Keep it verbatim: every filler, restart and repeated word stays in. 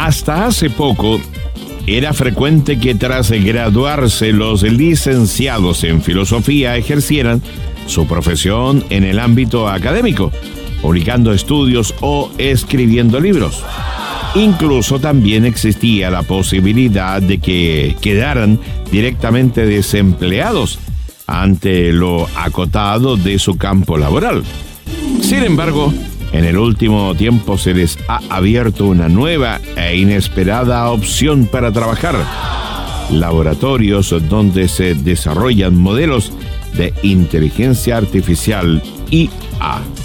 Hasta hace poco, era frecuente que tras graduarse los licenciados en filosofía ejercieran su profesión en el ámbito académico, publicando estudios o escribiendo libros. Incluso también existía la posibilidad de que quedaran directamente desempleados ante lo acotado de su campo laboral. Sin embargo, en el último tiempo se les ha abierto una nueva e inesperada opción para trabajar: laboratorios donde se desarrollan modelos de inteligencia artificial I A.